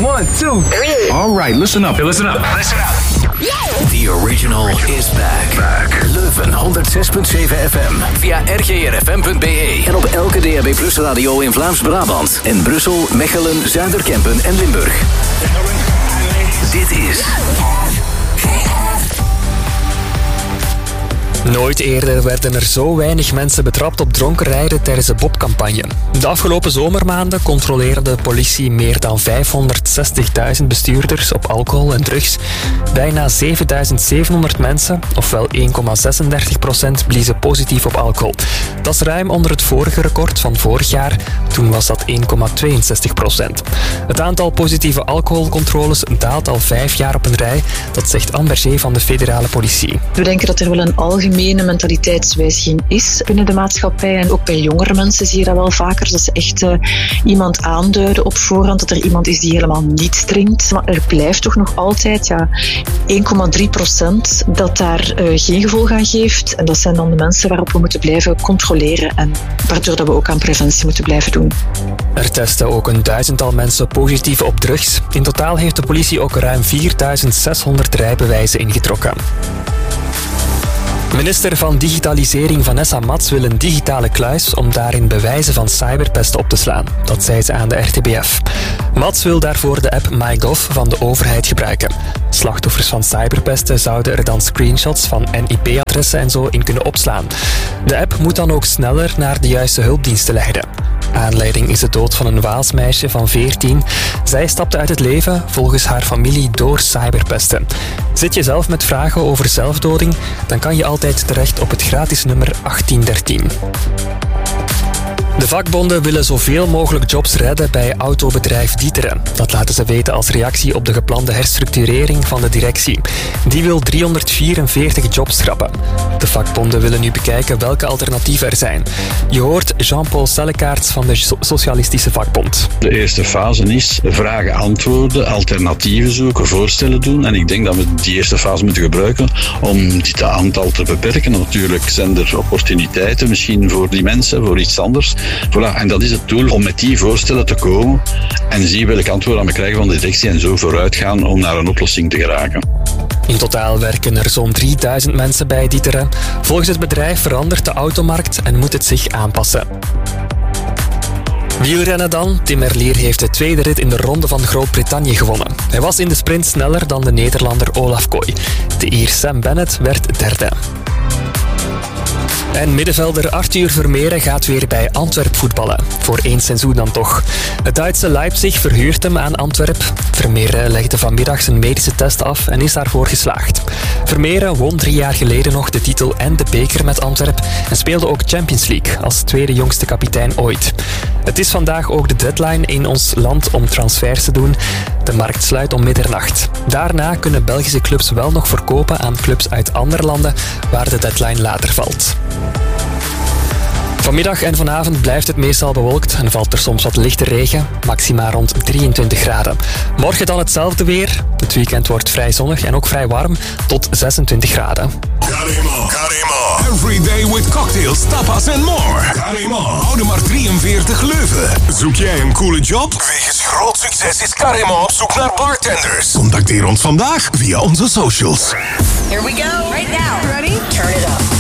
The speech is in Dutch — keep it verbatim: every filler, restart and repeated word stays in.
One, two, three. All right, listen up. Hey, listen up. Listen up. The original is back. back. Leuven honderd zes punt zeven F M. Via r g r f m punt b e. En op elke D A B Plus radio in Vlaams-Brabant. En Brussel, Mechelen, Zuiderkempen en Limburg. Dit is... Nooit eerder werden er zo weinig mensen betrapt op dronken rijden tijdens de Bob-campagne. De afgelopen zomermaanden controleerde de politie meer dan vijfhonderdzestigduizend bestuurders op alcohol en drugs. Bijna zevenduizend zevenhonderd mensen, ofwel één komma zesendertig procent, bliezen positief op alcohol. Dat is ruim onder het vorige record van vorig jaar. Toen was dat één komma tweeënzestig procent. Het aantal positieve alcoholcontroles daalt al vijf jaar op een rij. Dat zegt Amber Zee van de federale politie. We denken dat er wel een algemeen algemene mentaliteitswijziging is binnen de maatschappij. En ook bij jongere mensen zie je dat wel vaker. Dat ze echt uh, iemand aanduiden op voorhand, dat er iemand is die helemaal niet drinkt. Maar er blijft toch nog altijd ja, één komma drie procent dat daar uh, geen gevolg aan geeft. En dat zijn dan de mensen waarop we moeten blijven controleren. En waardoor dat we ook aan preventie moeten blijven doen. Er testen ook een duizendtal mensen positief op drugs. In totaal heeft de politie ook ruim vierduizend zeshonderd rijbewijzen ingetrokken. Minister van Digitalisering Vanessa Mats wil een digitale kluis om daarin bewijzen van cyberpest op te slaan. Dat zei ze aan de R T B F. Mats wil daarvoor de app MyGov van de overheid gebruiken. Slachtoffers van cyberpesten zouden er dan screenshots van N I P-adressen en zo in kunnen opslaan. De app moet dan ook sneller naar de juiste hulpdiensten leiden. Aanleiding is de dood van een Waals meisje van veertien. Zij stapte uit het leven volgens haar familie door cyberpesten. Zit je zelf met vragen over zelfdoding? Dan kan je altijd terecht op het gratis nummer achttien dertien. De vakbonden willen zoveel mogelijk jobs redden bij autobedrijf D'Ieteren. Dat laten ze weten als reactie op de geplande herstructurering van de directie. Die wil driehonderdvierenveertig jobs schrappen. De vakbonden willen nu bekijken welke alternatieven er zijn. Je hoort Jean-Paul Sellekaerts van de So- Socialistische Vakbond. De eerste fase is vragen, antwoorden, alternatieven zoeken, voorstellen doen. En ik denk dat we die eerste fase moeten gebruiken om dit aantal te beperken. Natuurlijk zijn er opportuniteiten misschien voor die mensen, voor iets anders. Voilà, en dat is het doel, om met die voorstellen te komen en zien welk antwoord aan we krijgen van de directie en zo vooruit gaan om naar een oplossing te geraken. In totaal werken er zo'n drieduizend mensen bij D'Ieteren. Volgens het bedrijf verandert de automarkt en moet het zich aanpassen. Wielrennen dan. Tim Merlier heeft de tweede rit in de Ronde van Groot-Brittannië gewonnen. Hij was in de sprint sneller dan de Nederlander Olaf Kooi. De Ier Sam Bennett werd derde. En middenvelder Arthur Vermeeren gaat weer bij Antwerp voetballen. Voor één seizoen dan toch. Het Duitse Leipzig verhuurt hem aan Antwerp. Vermeeren legde vanmiddag zijn medische test af en is daarvoor geslaagd. Vermeeren won drie jaar geleden nog de titel en de beker met Antwerp en speelde ook Champions League als tweede jongste kapitein ooit. Het is vandaag ook de deadline in ons land om transfers te doen. De markt sluit om middernacht. Daarna kunnen Belgische clubs wel nog verkopen aan clubs uit andere landen waar de deadline later valt. Vanmiddag en vanavond blijft het meestal bewolkt en valt er soms wat lichte regen, maxima rond drieëntwintig graden. Morgen dan hetzelfde weer. Het weekend wordt vrij zonnig en ook vrij warm, tot zesentwintig graden. Karima, Karima. Every day with cocktails, tapas and more. Karima. Oude maar drieënveertig Leuven. Zoek jij een coole job? Wegens groot succes is Karima op zoek naar bartenders. Contacteer ons vandaag via onze socials. Here we go. Right now. Ready? Turn it up.